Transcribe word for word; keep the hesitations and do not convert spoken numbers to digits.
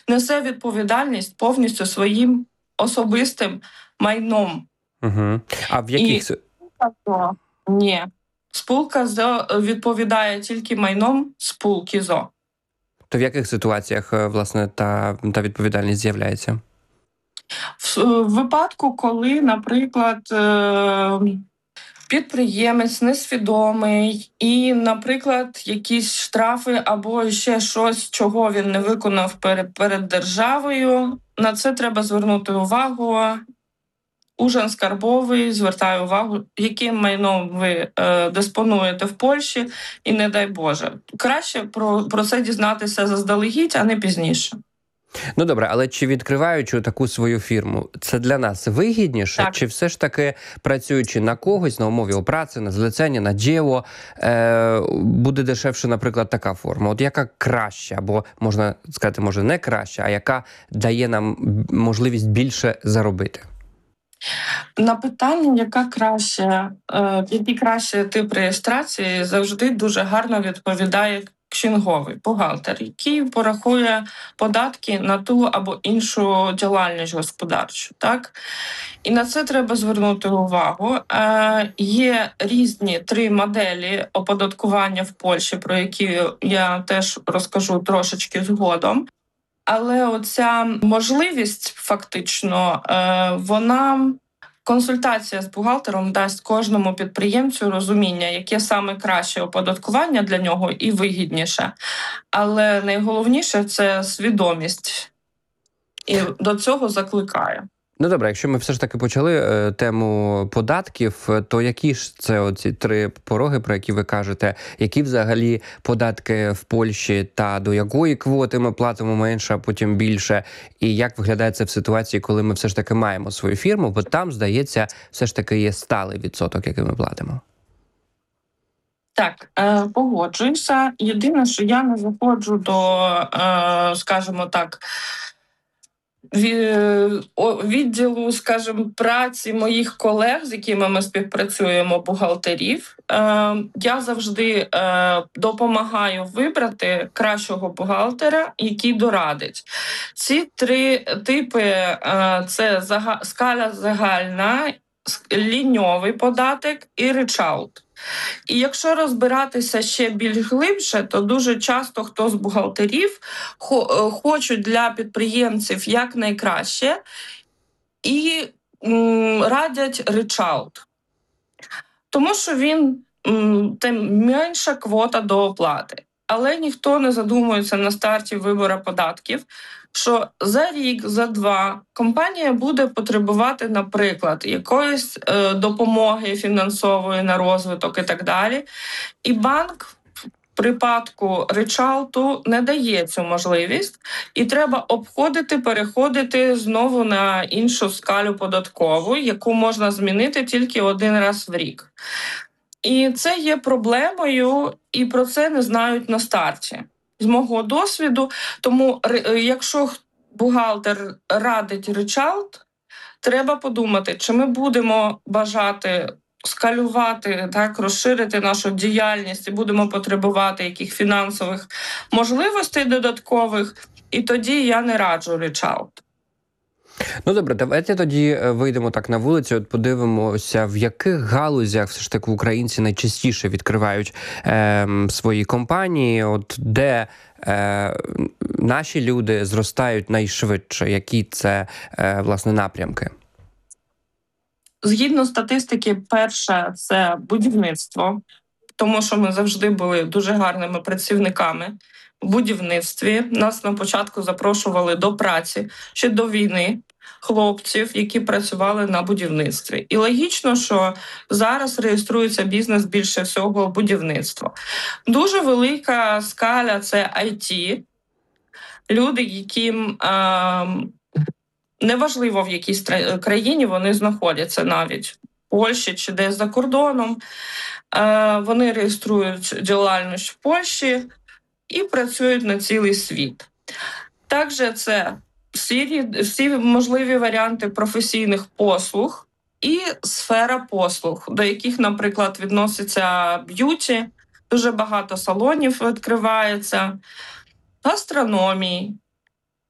несе відповідальність повністю своїм особистим майном. Угу. А в яких... І... Ні. Спілка ЗО відповідає тільки майном спілки ЗО. То в яких ситуаціях, власне, та, та відповідальність з'являється? В, в випадку, коли, наприклад, підприємець несвідомий і, наприклад, якісь штрафи або ще щось, чого він не виконав перед, перед державою, на це треба звернути увагу. Ужин скарбовий звертає увагу, яким майном ви е, диспонуєте в Польщі, і не дай Боже. Краще про, про це дізнатися заздалегідь, а не пізніше. Ну добре, але чи відкриваючи таку свою фірму, це для нас вигідніше? Так. Чи все ж таки, працюючи на когось, на умові о праці, на злицення, на діло, е, буде дешевше, наприклад, така форма? От яка краща, або, можна сказати, може не краща, а яка дає нам можливість більше заробити? На питання, яка краще, е, який краще тип реєстрації, завжди дуже гарно відповідає кшінговий, бухгалтер, який порахує податки на ту або іншу діяльність господарчу. Так? І на це треба звернути увагу. Е, є різні три моделі оподаткування в Польщі, про які я теж розкажу трошечки згодом. Але оця можливість фактично, е, вона... Консультація з бухгалтером дасть кожному підприємцю розуміння, яке саме краще оподаткування для нього і вигідніше. Але найголовніше – це свідомість. І до цього закликаю. Ну добре, якщо ми все ж таки почали е, тему податків, то які ж це оці три пороги, про які ви кажете? Які взагалі податки в Польщі та до якої квоти ми платимо менше, а потім більше? І як виглядає це в ситуації, коли ми все ж таки маємо свою фірму, бо там, здається, все ж таки є сталий відсоток, який ми платимо? Так, е, погоджуюся. Єдине, що я не заходжу до, е, скажімо так, відділу, скажімо, праці моїх колег, з якими ми співпрацюємо, бухгалтерів. Я завжди допомагаю вибрати кращого бухгалтера, який дорадить. Ці три типи – це скаля загальна, ліньовий податок і ричалт. І якщо розбиратися ще більш глибше, то дуже часто хто з бухгалтерів хочуть для підприємців якнайкраще і м, радять ричалт. Тому що він м, тим менша квота до оплати. Але ніхто не задумується на старті вибору податків, що за рік, за два компанія буде потребувати, наприклад, якоїсь е, допомоги фінансової на розвиток і так далі. І банк в припадку ричалту не дає цю можливість, і треба обходити, переходити знову на іншу скалю податкову, яку можна змінити тільки один раз в рік. І це є проблемою, і про це не знають на старті. З мого досвіду, тому якщо бухгалтер радить ричалт, треба подумати, чи ми будемо бажати скалювати, так, розширити нашу діяльність і будемо потребувати яких фінансових можливостей додаткових, і тоді я не раджу ричалт. Ну добре, давайте тоді вийдемо так на вулицю, от подивимося, в яких галузях все ж таки українці найчастіше відкривають е, свої компанії, от де е, наші люди зростають найшвидше, які це, е, власне, напрямки? Згідно статистики, перше – це будівництво, тому що ми завжди були дуже гарними працівниками в будівництві. Нас на початку запрошували до праці ще до війни хлопців, які працювали на будівництві. І логічно, що зараз реєструється бізнес більше всього будівництво. Дуже велика скаля – це ай ті. Люди, яким е, неважливо, в якій країні вони знаходяться, навіть в Польщі чи десь за кордоном, е, вони реєструють діяльність в Польщі і працюють на цілий світ. Також це всі, всі можливі варіанти професійних послуг і сфера послуг, до яких, наприклад, відноситься б'юті, дуже багато салонів відкривається, гастрономії,